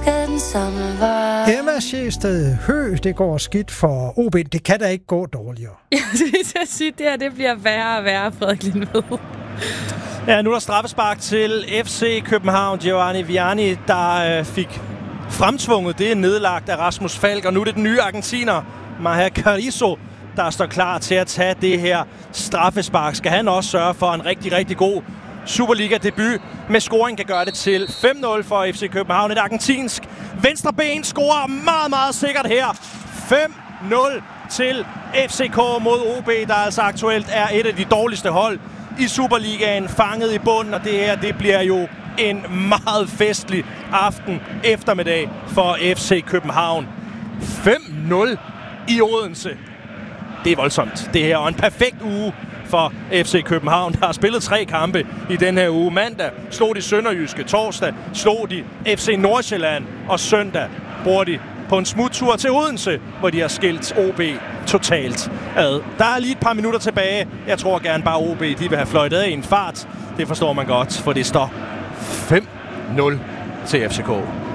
den samme vej. Emma Sjegsted Høgh, det går skidt for OB. Det kan da ikke gå dårligere. Jeg skal sige, det bliver værre og værre, Frederik Lindved. Ja, nu er der straffespark til FC København. Giovanni Vianney, der fik fremtvunget det nedlagt af Rasmus Falk, og nu er det den nye argentiner, Maher Carrizo, der står klar til at tage det her straffespark. Skal han også sørge for en rigtig, rigtig god Superliga-debut med scoring, kan gøre det til 5-0 for FC København. Et argentinsk venstreben scorer meget, meget sikkert her. 5-0 til FCK mod OB, der altså aktuelt er et af de dårligste hold i Superligaen, fanget i bunden, og det her, det bliver jo en meget festlig aften eftermiddag for FC København. 5-0 i Odense. Det er voldsomt, det her, og en perfekt uge for FC København, der har spillet 3 kampe i den her uge. Mandag slog de Sønderjyske, torsdag slog de FC Nordsjælland, og søndag bruger de på en smuttur til Odense, hvor de har skilt OB totalt ad. Der er lige et par minutter tilbage. Jeg tror gerne bare OB, de vil have fløjtet af i en fart. Det forstår man godt, for det står 5-0 til FCK.